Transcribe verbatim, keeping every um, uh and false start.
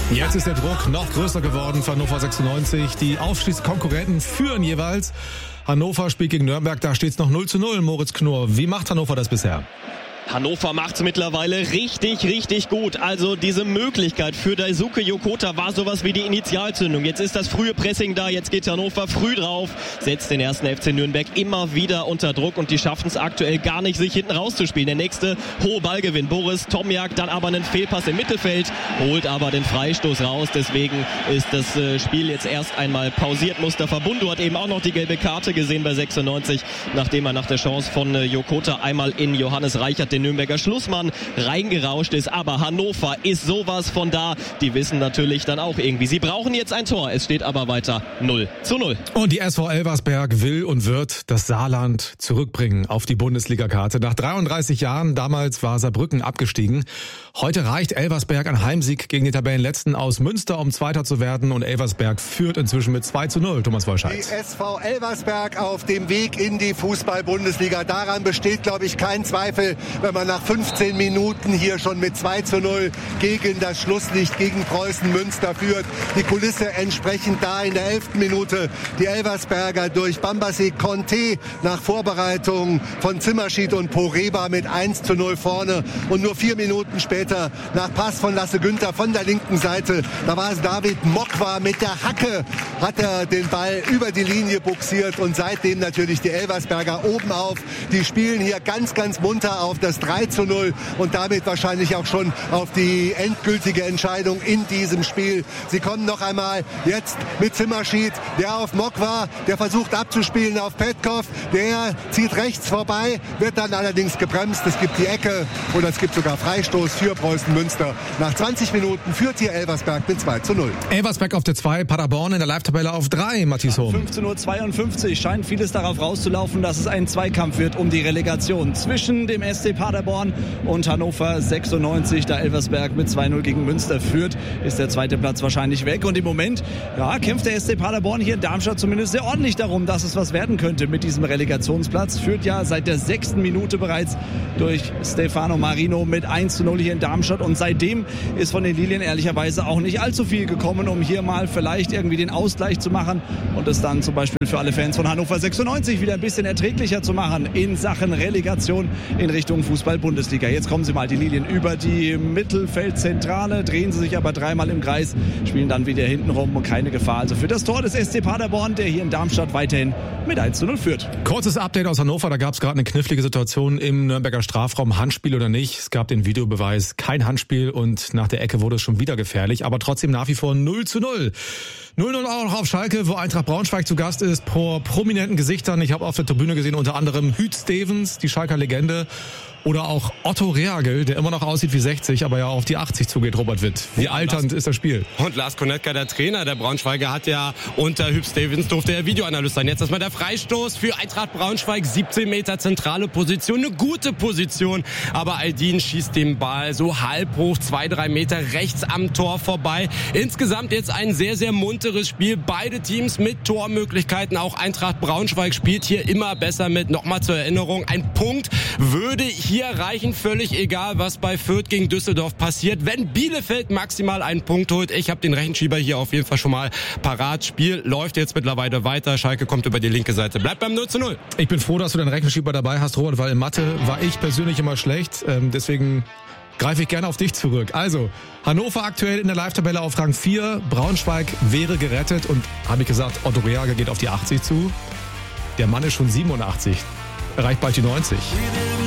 Jetzt ist der Druck noch größer geworden für Hannover sechsundneunzig. Die Aufstiegskonkurrenten führen jeweils. Hannover spielt gegen Nürnberg, da steht es noch null zu null. Moritz Knorr, wie macht Hannover das bisher? Hannover macht's mittlerweile richtig, richtig gut. Also diese Möglichkeit für Daisuke Yokota war sowas wie die Initialzündung. Jetzt ist das frühe Pressing da, jetzt geht Hannover früh drauf, setzt den ersten F C Nürnberg immer wieder unter Druck und die schaffen es aktuell gar nicht, sich hinten rauszuspielen. Der nächste hohe Ballgewinn, Boris Tomjak, dann aber einen Fehlpass im Mittelfeld, holt aber den Freistoß raus. Deswegen ist das Spiel jetzt erst einmal pausiert. Mustafa Bundu hat eben auch noch die gelbe Karte gesehen bei sechsundneunzig, nachdem er nach der Chance von Yokota einmal in Johannes Reichert, den Nürnberger Schlussmann, reingerauscht ist. Aber Hannover ist sowas von da. Die wissen natürlich dann auch irgendwie, sie brauchen jetzt ein Tor. Es steht aber weiter null zu null. Und die S V Elversberg will und wird das Saarland zurückbringen auf die Bundesliga-Karte. Nach dreiunddreißig Jahren, damals war Saarbrücken abgestiegen. Heute reicht Elversberg ein Heimsieg gegen die Tabellenletzten aus Münster, um Zweiter zu werden. Und Elversberg führt inzwischen mit zwei zu null. Thomas Wolscheid. Die S V Elversberg auf dem Weg in die Fußball-Bundesliga. Daran besteht, glaube ich, kein Zweifel, wenn man nach fünfzehn Minuten hier schon mit zwei zu null gegen das Schlusslicht, gegen Preußen Münster führt. Die Kulisse entsprechend da in der elften Minute. Die Elversberger durch Bambasé Conté nach Vorbereitung von Zimmerschied und Poreba mit eins zu null vorne. Und nur vier Minuten später nach Pass von Lasse Günther von der linken Seite, da war es David Mokwa mit der Hacke, hat er den Ball über die Linie buxiert und seitdem natürlich die Elversberger oben auf. Die spielen hier ganz, ganz munter auf das drei zu null und damit wahrscheinlich auch schon auf die endgültige Entscheidung in diesem Spiel. Sie kommen noch einmal jetzt mit Zimmerschied, der auf Mokwa, der versucht abzuspielen auf Petkov, der zieht rechts vorbei, wird dann allerdings gebremst. Es gibt die Ecke oder es gibt sogar Freistoß für Preußen Münster. Nach zwanzig Minuten führt hier Elversberg mit zwei zu null. Elversberg auf der zwei, Paderborn in der Live-Tabelle auf drei, Matthias Hohm. fünfzehn Uhr zweiundfünfzig scheint vieles darauf rauszulaufen, dass es ein Zweikampf wird um die Relegation zwischen dem S C Paderborn und Hannover sechsundneunzig. Da Elversberg mit zwei null gegen Münster führt, ist der zweite Platz wahrscheinlich weg. Und im Moment ja, kämpft der S C Paderborn hier in Darmstadt zumindest sehr ordentlich darum, dass es was werden könnte mit diesem Relegationsplatz. Führt ja seit der sechsten Minute bereits durch Stefano Marino mit eins zu null hier in Darmstadt. Und seitdem ist von den Lilien ehrlicherweise auch nicht allzu viel gekommen, um hier mal vielleicht irgendwie den Ausgleich zu machen und es dann zum Beispiel für alle Fans von Hannover sechsundneunzig wieder ein bisschen erträglicher zu machen in Sachen Relegation in Richtung Fußball-Bundesliga. Jetzt kommen sie mal, die Lilien, über die Mittelfeldzentrale, drehen sie sich aber dreimal im Kreis, spielen dann wieder hinten rum und keine Gefahr. Also für das Tor des S C Paderborn, der hier in Darmstadt weiterhin mit eins zu null führt. Kurzes Update aus Hannover, da gab es gerade eine knifflige Situation im Nürnberger Strafraum, Handspiel oder nicht. Es gab den Videobeweis, kein Handspiel und nach der Ecke wurde es schon wieder gefährlich, aber trotzdem nach wie vor null zu null. null null auch noch auf Schalke, wo Eintracht Braunschweig zu Gast ist, vor prominenten Gesichtern. Ich habe auf der Tribüne gesehen, unter anderem Hüt Stevens, die Schalker Legende. Oder auch Otto Rehagel, der immer noch aussieht wie sechzig, aber ja auf die achtzig zugeht, Robert Witt. Wie alternd ist das Spiel? Und Lars Konetka, der Trainer der Braunschweiger, hat ja unter Hüb Stevens durfte er Videoanalyst sein. Jetzt erstmal der Freistoß für Eintracht Braunschweig, siebzehn Meter zentrale Position, eine gute Position. Aber Aldin schießt den Ball so halb hoch, zwei, drei Meter rechts am Tor vorbei. Insgesamt jetzt ein sehr, sehr munteres Spiel. Beide Teams mit Tormöglichkeiten. Auch Eintracht Braunschweig spielt hier immer besser mit. Nochmal zur Erinnerung, ein Punkt würde hier Hier reichen, völlig egal, was bei Fürth gegen Düsseldorf passiert. Wenn Bielefeld maximal einen Punkt holt, ich habe den Rechenschieber hier auf jeden Fall schon mal parat. Spiel läuft jetzt mittlerweile weiter. Schalke kommt über die linke Seite. Bleibt beim null zu null. Ich bin froh, dass du den Rechenschieber dabei hast, Robert, weil in Mathe war ich persönlich immer schlecht. Ähm, deswegen greife ich gerne auf dich zurück. Also, Hannover aktuell in der Live-Tabelle auf Rang vier. Braunschweig wäre gerettet und, habe ich gesagt, Otto Rehagel geht auf die achtzig zu. Der Mann ist schon siebenundachtzig. Erreicht bald die neunzig.